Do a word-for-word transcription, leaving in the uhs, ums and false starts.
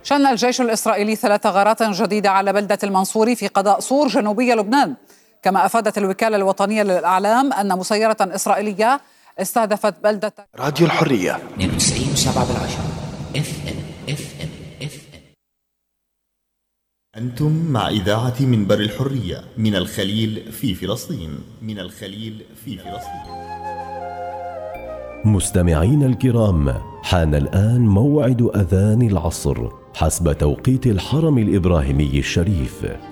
شن الجيش الإسرائيلي ثلاث غارات جديدة على بلدة المنصوري في قضاء صور جنوبي لبنان. كما أفادت الوكالة الوطنية للإعلام أن مسيرة إسرائيلية استهدفت بلدة. راديو الحرية اثنين وتسعين وسبعة بالعشرة اف ام اف ام اف ام. أنتم مع إذاعة منبر الحرية من الخليل في فلسطين. من الخليل في فلسطين. مستمعين الكرام، حان الآن موعد أذان العصر حسب توقيت الحرم الإبراهيمي الشريف.